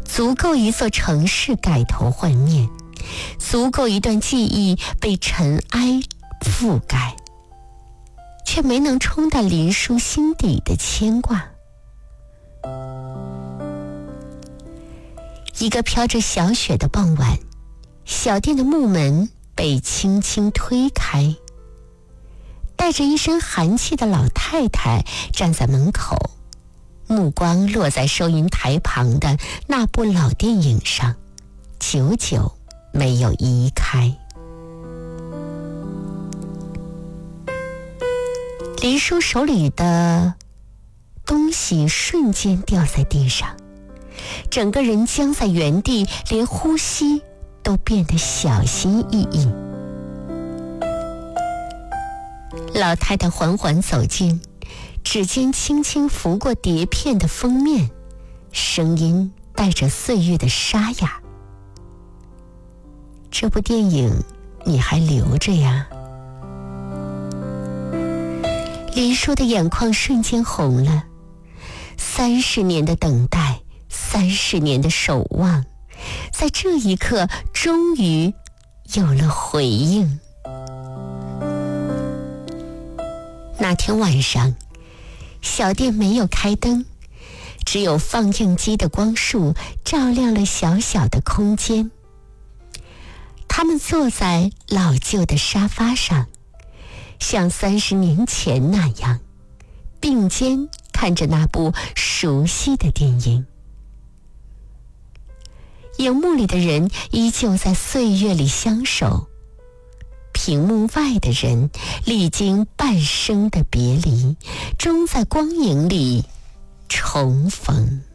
足够一座城市改头换面，足够一段记忆被尘埃覆盖，却没能冲淡林殊心底的牵挂。一个飘着小雪的傍晚，小店的木门被轻轻推开，带着一身寒气的老太太站在门口，目光落在收银台旁的那部老电影上，久久没有移开。林殊手里的东西瞬间掉在地上，整个人僵在原地，连呼吸都变得小心翼翼。老太太缓缓走近，指尖轻轻拂过碟片的封面，声音带着岁月的沙哑：“这部电影你还留着呀？”林殊的眼眶瞬间红了，30年的等待，30年的守望，在这一刻终于有了回应。那天晚上，小店没有开灯，只有放映机的光束照亮了小小的空间。他们坐在老旧的沙发上，像30年前那样，并肩看着那部熟悉的电影。荧幕里的人依旧在岁月里相守，屏幕外的人历经半生的别离，终在光影里重逢。